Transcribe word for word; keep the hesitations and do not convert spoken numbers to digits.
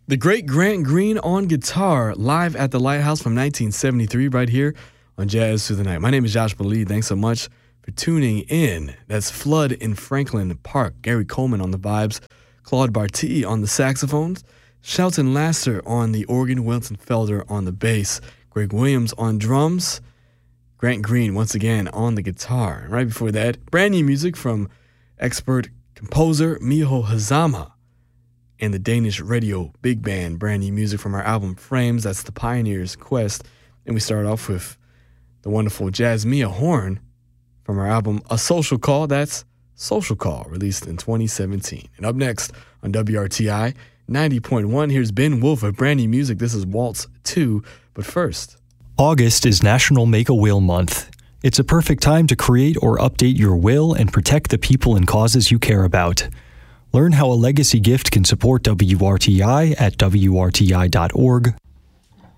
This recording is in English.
The great Grant Green on guitar, live at the Lighthouse from nineteen seventy-three, right here on Jazz Through the Night. My name is Josh Bali. Thanks so much for tuning in. That's Flood in Franklin Park. Gary Coleman on the vibes. Claude Barty on the saxophones. Shelton Laster on the organ. Wilson Felder on the bass. Greg Williams on drums. Grant Green, once again, on the guitar. Right before that, brand new music from expert composer Miho Hazama and the Danish Radio Big Band. Brand new music from our album Frames. That's The Pioneer's Quest. And we start off with the wonderful Jasmia Horn from our album A Social Call. That's Social Call, released in twenty seventeen. And up next on W R T I ninety point one, here's Ben Wolf with brand new music. This is Waltz two. But first, August is National Make a Will Month. It's a perfect time to create or update your will and protect the people and causes you care about. Learn how a legacy gift can support W R T I at W R T I dot org